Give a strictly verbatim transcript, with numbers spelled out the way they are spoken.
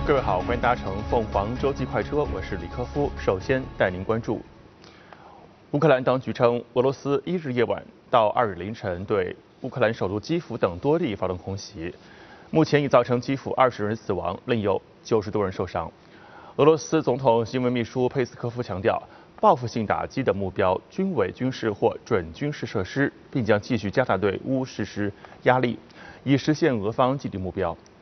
各位好，欢迎搭乘凤凰洲际快车，我是李科夫。首先带您关注，乌克兰当局称，俄罗斯一日夜晚到二日凌晨对乌克兰首都基辅等多地发动空袭，目前已造成基辅二十人死亡，另有九十多人受伤。俄罗斯总统新闻秘书佩斯科夫强调，报复性打击的目标均为军事或准军事设施，并将继续加大对乌实施压力，以实现俄方既定目标。